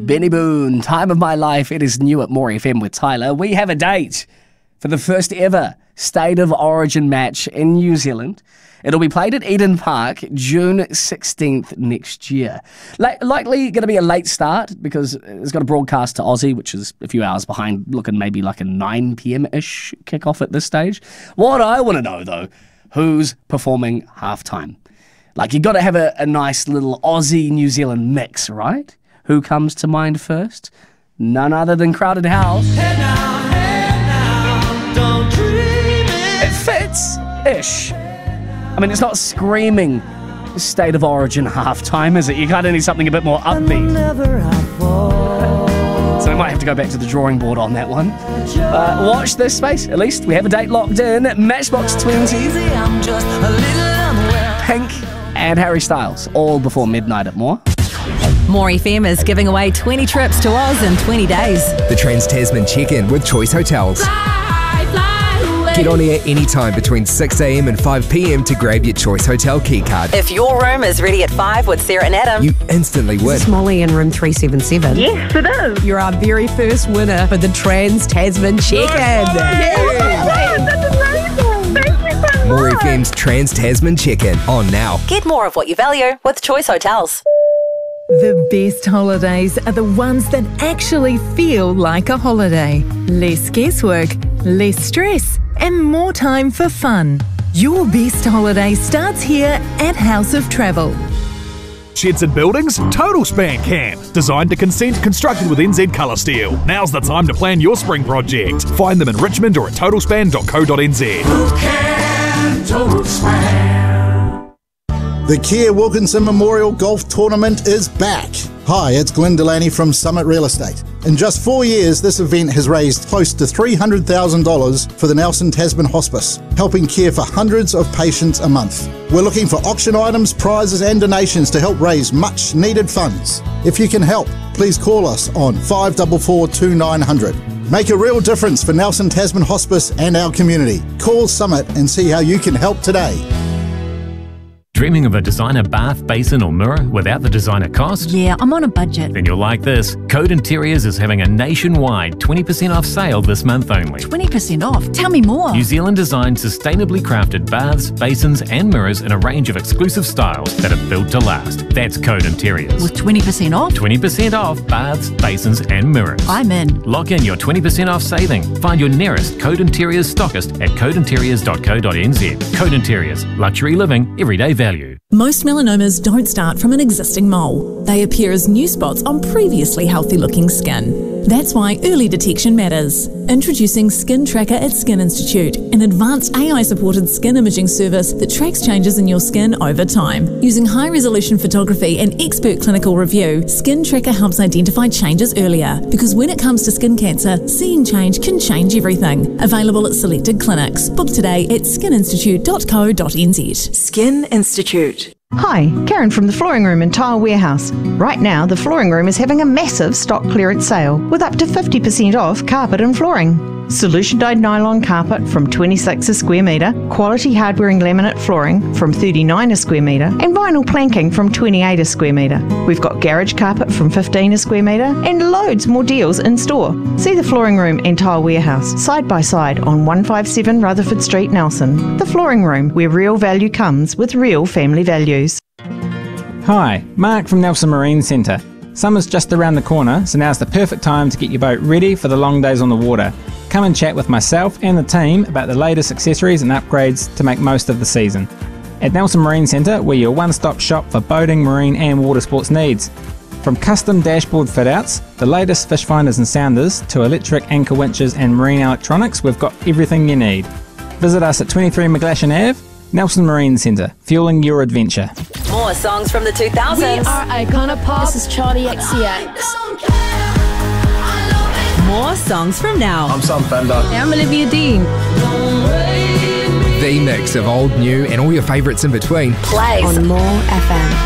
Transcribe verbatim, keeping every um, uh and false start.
Benny Boone, Time of My Life. It is new at More F M with Tyler. We have a date for the first ever State of Origin match in New Zealand. It'll be played at Eden Park June sixteenth next year. La- likely going to be a late start because it's got a broadcast to Aussie, which is a few hours behind, looking maybe like a nine p.m.-ish kickoff at this stage. What I want to know, though, who's performing halftime? Like, you've got to have a, a nice little Aussie-New Zealand mix, right? Who comes to mind first? None other than Crowded House. Hey now, hey now, don't dream it. It fits-ish. I mean, it's not screaming State of Origin halftime, is it? You kind of need something a bit more upbeat. So I might have to go back to the drawing board on that one. Uh, watch this space. At least we have a date locked in. Matchbox twenty, Pink, and Harry Styles, all before midnight at More. More F M is giving away twenty trips to Oz in twenty days. The Trans-Tasman check-in with Choice Hotels. Fly, fly away. Get on air anytime between six a.m. and five p.m. to grab your Choice Hotel keycard. If your room is ready at five with Sarah and Adam, You instantly win. This is Molly in room three seven seven. Yes, it is. You're our very first winner for the Trans-Tasman check-in. That's amazing. Thank you so much. More F M's Trans-Tasman check-in on now. get more of what you value with Choice Hotels. The best holidays are the ones that actually feel like a holiday. Less guesswork, less stress, and more time for fun. Your best holiday starts here at House of Travel. Sheds and buildings? Total Span can. Designed to consent, constructed with N Z Colour Steel. Now's the time to plan your spring project. Find them in Richmond or at total span dot co dot n z. Who can Total Span? The Kia Wilkinson Memorial Golf Tournament is back. Hi, it's Glenn Delaney from Summit Real Estate. In just four years, this event has raised close to three hundred thousand dollars for the Nelson Tasman Hospice, helping care for hundreds of patients a month. We're looking for auction items, prizes and donations to help raise much needed funds. If you can help, please call us on five four four, two nine zero zero. Make a real difference for Nelson Tasman Hospice and our community. Call Summit and see how you can help today. Dreaming of a designer bath, basin or mirror without the designer cost? Yeah, I'm on a budget. Then you'll like this. Code Interiors is having a nationwide twenty percent off sale this month only. twenty percent off? Tell me more. New Zealand designed sustainably crafted baths, basins and mirrors in a range of exclusive styles that are built to last. That's Code Interiors. With twenty percent off? twenty percent off baths, basins and mirrors. I'm in. Lock in your twenty percent off saving. Find your nearest Code Interiors stockist at code interiors dot co dot n z. Code Interiors. Luxury living, everyday value. Most melanomas don't start from an existing mole. They appear as new spots on previously healthy-looking skin. That's why early detection matters. Introducing Skin Tracker at Skin Institute, an advanced A I-supported skin imaging service that tracks changes in your skin over time. Using high-resolution photography and expert clinical review, Skin Tracker helps identify changes earlier. Because when it comes to skin cancer, seeing change can change everything. Available at selected clinics. Book today at skin institute dot co dot n z. Skin Institute. Hi, Karen from the Flooring Room in Tile Warehouse. Right now, the Flooring Room is having a massive stock clearance sale with up to fifty percent off carpet and flooring. Solution dyed nylon carpet from twenty-six a square metre, quality hard wearing laminate flooring from thirty-nine a square metre, and vinyl planking from twenty-eight a square metre. We've got garage carpet from fifteen a square metre and loads more deals in store. See the Flooring Room and Tile Warehouse side by side on one fifty-seven Rutherford Street, Nelson. The Flooring Room, where real value comes with real family values. Hi, Mark from Nelson Marine Centre. Summer's just around the corner, so now's the perfect time to get your boat ready for the long days on the water. Come and chat with myself and the team about the latest accessories and upgrades to make most of the season. At Nelson Marine Centre, we're your one-stop shop for boating, marine and water sports needs. From custom dashboard fit-outs, the latest fish finders and sounders, to electric anchor winches and marine electronics, we've got everything you need. Visit us at twenty-three McGlashan Avenue, Nelson Marine Centre, fueling your adventure. More songs from the two thousands. We are Icona Pop. This is Charlie X C X. More songs from now. I'm Sam Fender. I'm Olivia Dean. The mix of old, new and all your favourites in between. Plays on More F M.